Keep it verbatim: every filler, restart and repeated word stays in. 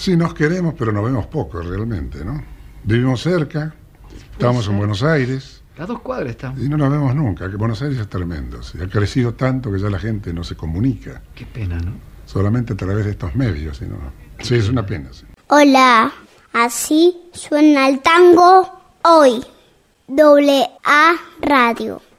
Sí, nos queremos, pero nos vemos poco realmente, ¿no? Vivimos cerca, estamos en Buenos Aires. A dos cuadras estamos. Y no nos vemos nunca, que Buenos Aires es tremendo. ¿Sí? Ha crecido tanto que ya la gente no se comunica. Qué pena, ¿no? Solamente a través de estos medios, ¿sí? ¿No? Sí, es una pena, sí. Hola, así suena el tango hoy. Doble A Radio.